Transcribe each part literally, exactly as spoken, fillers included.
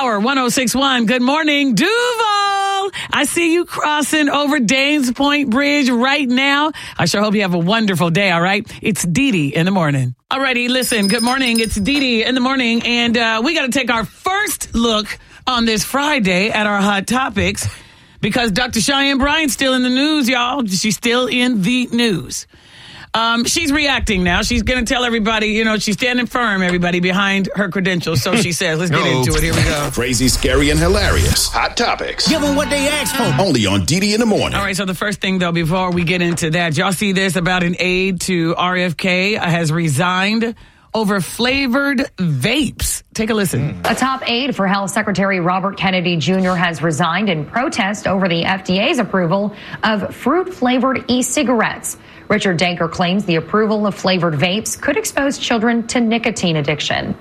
Power one oh six point one. Good morning, Duval. I see you crossing over Danes Point Bridge right now. I sure hope you have a wonderful day, all right? It's Dee Dee in the morning. All righty, listen, good morning. It's Dee Dee in the morning, and uh, we got to take our first look on this Friday at our Hot Topics because Doctor Cheyenne Bryant's still in the news, y'all. She's still in the news. Um, she's reacting now. She's going to tell everybody, you know, she's standing firm, everybody, behind her credentials. So she says, let's get Uh-oh. into it. Here we go. Crazy, scary, and hilarious. Hot Topics. Give them what they asked for. Only on Dee Dee in the morning. All right, so the first thing, though, before we get into that, y'all see this about an aide to R F K has resigned over flavored vapes. Take a listen. A top aide for Health Secretary Robert Kennedy Junior has resigned in protest over the F D A's approval of fruit-flavored e-cigarettes. Richard Danker claims the approval of flavored vapes could expose children to nicotine addiction.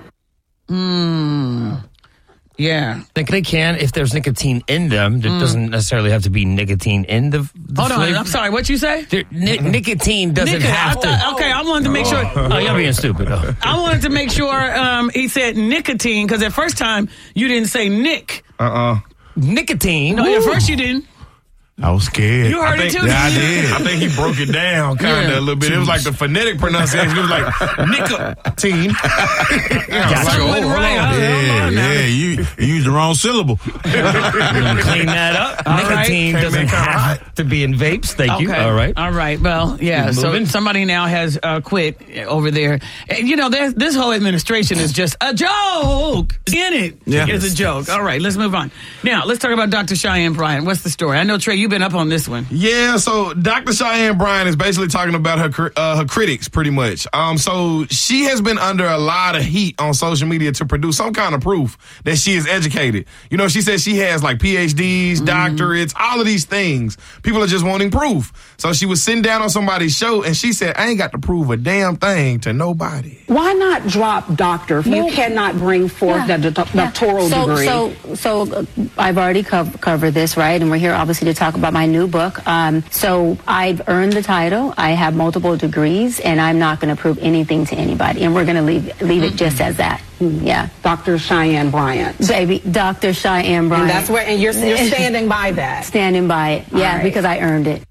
Hmm. Yeah. They, they can if there's nicotine in them. There mm. doesn't necessarily have to be nicotine in the, the Hold flavor. on. I'm sorry. What you say? There, ni- nicotine doesn't Nicotine. have I to. thought, okay, I wanted to make sure. Oh, you're being stupid, though. I wanted to make sure um, he said nicotine because at first time you didn't say Nick. Uh-uh. Nicotine? No, at first you didn't. I was scared. You heard I it think, too? Yeah, I didn't you? did. I think he broke it down kind of Yeah. a little bit. It was like the phonetic pronunciation. It was like nicotine. Yeah, something went right. I- Yeah, yeah. You, you used the wrong syllable. Clean that up. All Nicotine right. doesn't have to be in vapes. Thank you. Okay. All right. All right. Well, yeah. Keep So moving. somebody now has uh, quit over there. And, you know, there's- this whole administration is just a joke. In it. Yeah. It's a joke. All right. Let's move on. Now, let's talk about Doctor Cheyenne Bryant. What's the story? I know, Trey, you've been up on this one. Yeah, so Doctor Cheyenne Bryant is basically talking about her cri- uh, her critics, pretty much. Um, so she has been under a lot of heat on social media to produce some kind of proof that she is educated. You know, she says she has like P H Ds, doctorates, all of these things. People are just wanting proof. So she was sitting down on somebody's show and she said, I ain't got to prove a damn thing to nobody. Why not drop doctor if you cannot bring forth Yeah. the doc- Yeah. doctoral so, degree? So, so uh, I've already co- covered this, right? And we're here obviously to talk about my new book. Um, so I've earned the title. I have multiple degrees, and I'm not going to prove anything to anybody. And we're going to leave leave it just as that. Yeah, Doctor Cheyenne Bryant. baby, Doctor Cheyenne Bryant. And that's where, and you're, you're standing by that. Standing by it. Yeah, right. because I earned it.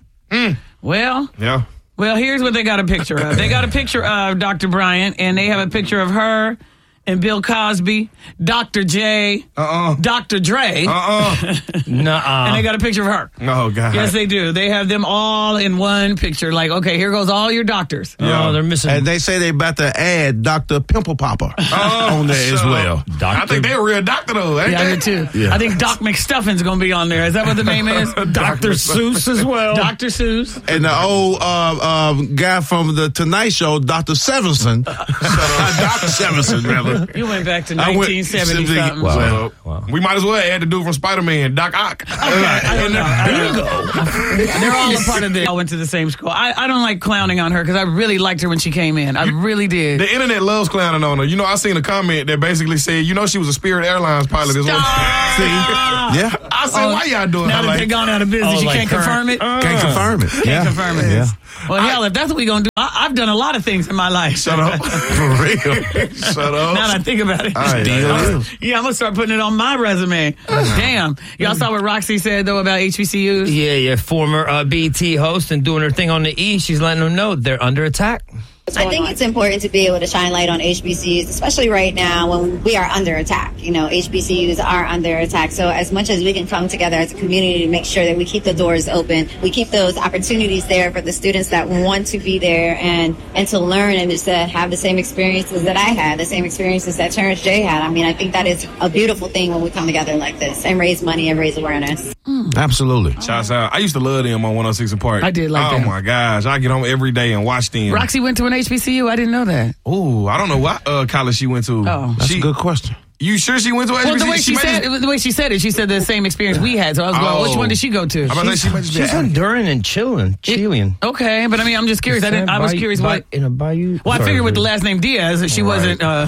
Well, Yeah. well, here's what they got a picture of. They got a picture of Doctor Bryant, and they have a picture of her and Bill Cosby, Doctor J, Uh-uh. Doctor Dre, Uh-uh. Nuh-uh. and they got a picture of her. Oh, God. Yes, they do. They have them all in one picture. Like, okay, here goes all your doctors. Oh, they're missing. And And they say they about to add Doctor Pimple Popper Oh, on there as shut well. up. I Doctor think they're a real doctor, though. Ain't Yeah, I they? do too. Yeah. I think Doc McStuffin's going to be on there. Is that what the name is? Doctor Seuss as well. Doctor Seuss. And the old uh, um, guy from the Tonight Show, Doctor Severson. Doctor Severson, rather. You went back to I went- nineteen seventy something. Well, Wow. we might as well add the dude from Spider-Man, Doc Ock. I don't know. There you go. They're all a part of this. I went to the same school. I, I don't like clowning on her because I really liked her when she came in. I really did. The internet loves clowning on her. You know, I seen a comment that basically said, you know, she was a Spirit Airlines pilot as well. See? Yeah. I said, why y'all doing Now her that like they're gone out of business, Oh, you like can't current- confirm it? Can't confirm it. Can't yeah. confirm it. Yeah. Well, hell, if that's what we're going to do, I, I've done a lot of things in my life. Shut up. For real. Shut up. Now that I think about it. All right, Deal all right. is. Yeah, I'm going to start putting it on my resume. Damn. Y'all saw what Roxy said, though, about H B C Us? Yeah, yeah, former uh, B E T host and doing her thing on the E. She's letting them know they're under attack. I think it's important to be able to shine light on H B C Us, especially right now when we are under attack. You know, H B C Us are under attack. So as much as we can come together as a community to make sure that we keep the doors open, we keep those opportunities there for the students that want to be there and, and to learn and just to have the same experiences that I had, the same experiences that Terrence J had. I mean, I think that is a beautiful thing when we come together like this and raise money and raise awareness. Absolutely. Shouts out. I used to love them on one oh six and Park. I did like Oh, them. my gosh. I get home every day and watch them. Roxy went to an H B C U? I didn't know that. Ooh, I don't know what uh, college she went to. Oh. That's she, a good question. You sure she went to H B C U? Well, the way she, might said just- it, the way she said it, she said the same experience we had. So I was going, Oh. which one did she go to? I'm about to say she might just be She's an- enduring and chilling, chilling. Okay, but I mean, I'm just curious. I, didn't, I was Bayou- curious Bay- what. in a bayou. Well, I Sorry, figured with the dude. last name Diaz that she wasn't. Uh,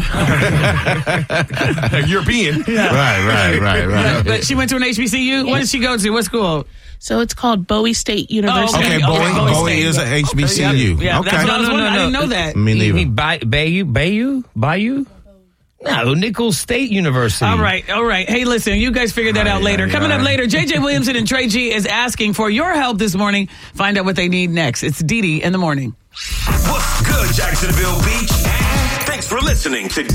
European. Right, right, right, right. but, but she went to an H B C U. What did she go to? What school? So it's called Bowie State University. Oh, Okay, Okay, Bowie, okay, Bowie, Bowie State. is an H B C U. Yeah, yeah, okay. that's what I was wondering. I didn't know that. Me You neither. mean Bay- Bayou? Bayou? Bayou? No, Nichols State University. All right, all right. Hey, listen, you guys figure that out later. Coming up later, J J Williamson and Trey G is asking for your help this morning. Find out what they need next. It's Dee Dee in the morning. What's good, Jacksonville Beach? Thanks for listening to